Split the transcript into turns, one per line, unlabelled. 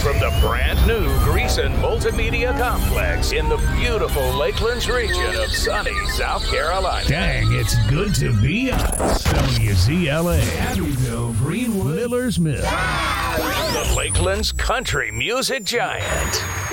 from the brand new Greason Multimedia Complex in the beautiful Lakelands region of sunny South Carolina.
Dang, it's good to be us. WZLA, Abbeville, Greenwood, Millers Mill.
The Lakelands country music giant,